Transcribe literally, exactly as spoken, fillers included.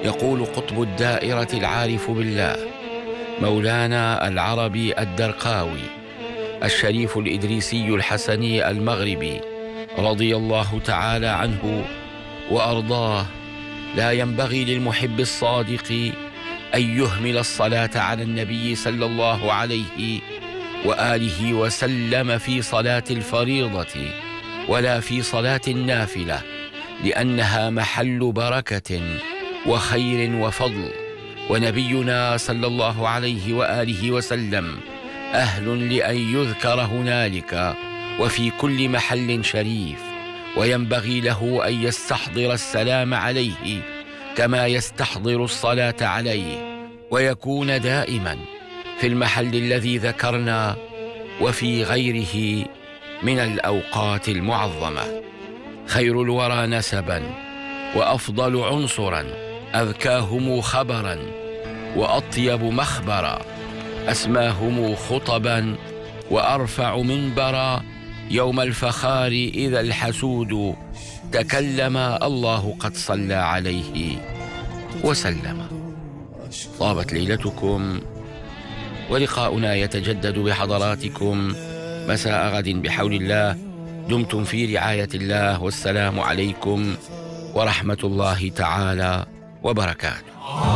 يقول قطب الدائرة العارف بالله مولانا العربي الدرقاوي الشريف الإدريسي الحسني المغربي رضي الله تعالى عنه وأرضاه: لا ينبغي للمحب الصادق أن يهمل الصلاة على النبي صلى الله عليه وآله وسلم في صلاة الفريضة ولا في صلاة النافلة، لأنها محل بركة وخير وفضل، ونبينا صلى الله عليه وآله وسلم أهل لأن يذكر هنالك وفي كل محل شريف، وينبغي له أن يستحضر السلام عليه كما يستحضر الصلاة عليه، ويكون دائما في المحل الذي ذكرنا وفي غيره من الأوقات المعظمة. خير الورى نسبا وأفضل عنصرا، أذكاهم خبرا وأطيب مخبرا، أسماهم خطبا وأرفع منبرا، يوم الفخار إذا الحسود تكلم الله قد صلى عليه وسلم. طابت ليلتكم، ولقاؤنا يتجدد بحضراتكم مساء غد بحول الله. دمتم في رعاية الله، والسلام عليكم ورحمة الله تعالى وبركاته.